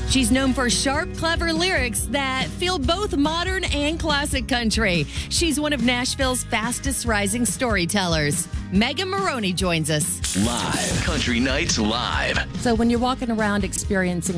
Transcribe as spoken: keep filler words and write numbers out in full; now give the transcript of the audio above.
She's known for sharp, clever lyrics that feel both modern and classic country. She's one of Nashville's fastest rising storytellers. Megan Moroney joins us. Live. Country Nights Live. So when you're walking around experiencing